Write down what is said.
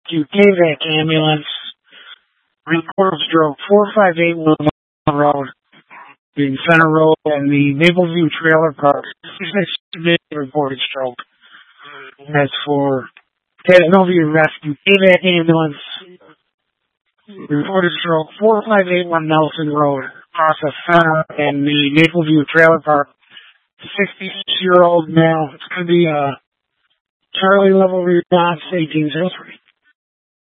Rescue KVAC ambulance. Report of stroke 4581 Road, the Center Road, and the Mapleview Trailer Park. 6 reported stroke. That's for Catanova Rescue KVAC ambulance. Reported stroke 4581 Nelson Road, across the center, and the Mapleview Trailer Park. 66-year-old male. It's going to be a Charlie level response 1803.